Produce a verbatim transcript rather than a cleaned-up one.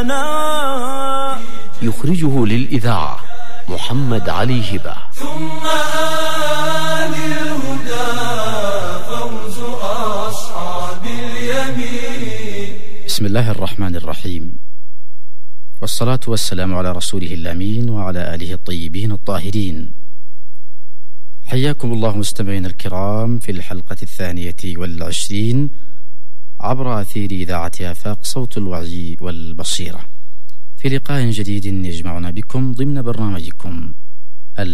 يخرجه للإذاعة محمد علي هبة. ثم آل الهدى فوز أصحاب اليمين. بسم الله الرحمن الرحيم، والصلاة والسلام على رسوله الأمين وعلى آله الطيبين الطاهرين. حياكم الله مستمعين الكرام في الحلقة الثانية والعشرين عبر أثير إذاعة آفاق صوت الوعي والبصيرة، في لقاء جديد يجمعنا بكم ضمن برنامجكم